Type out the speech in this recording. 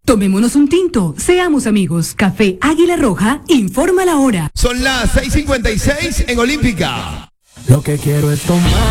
Tomémonos un tinto, seamos amigos. Café Águila Roja, informa la hora. Son las 6:56 en Olímpica. Lo que quiero es tomar.